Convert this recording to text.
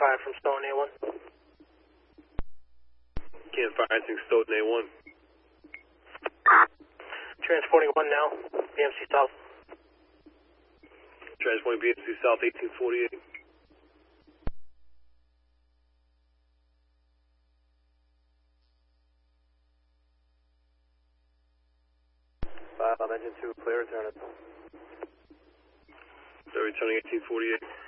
5 from Stone A1. Can't fire anything, Stoughton A1. Transporting 1 now, BMC South. Transporting BMC South 1848. 5 on engine 2, clear, return it. They're returning 1848.